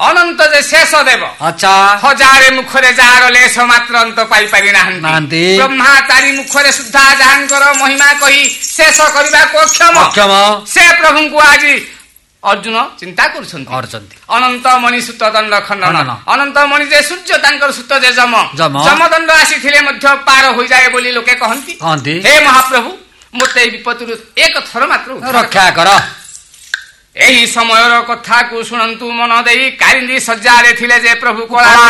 ଅନନ୍ତ ଯେ ଶେଷ ଦେବ ଆଚ୍ଛା ହଜାରେ ମୁଖରେ ଯାହାର ଲେଶ ମାତ୍ର ଅନ୍ତ ପାଇପାରି ନାହାନ୍ତି ବ୍ରହ୍ମା ଚାରି ମୁଖରେ ସୁଦ୍ଧା ଯାହାଙ୍କର ମହିମା କହି ଶେଷ କରିବାକୁ ଅକ୍ଷମ ସେ ପ୍ରଭୁଙ୍କୁ ଆଜି ଅର୍ଜୁନ ଚିନ୍ତା କରୁଛନ୍ତି ଅନନ୍ତ ମଣି ସୂତ ଦଣ୍ଡ ଖଣ୍ଡନ ଅନନ୍ତ ମଣି ଯେ ସୂର୍ଯ୍ୟ ତାଙ୍କର ସୂତ ଯେ ଯମଦଣ୍ଡ ଆସିଥିଲେ ମଧ୍ୟ ପାର ହୋଇଯାଏ ବୋଲି ଲୋକେ କହନ୍ତି ହେ ମହାପ୍ରଭୁ ମୋତେ ଏହି ବିପତ୍ତିରୁ ଏକ ଥର ମାତ୍ର ରକ୍ଷା କର। ଏହି ସମୟର କଥାକୁ ଶୁଣନ୍ତୁ ମନ ଦେଇ କାରିନ୍ଦୀ ଶଯ୍ୟାରେ ଥିଲେ ଯେ ପ୍ରଭୁ କଳା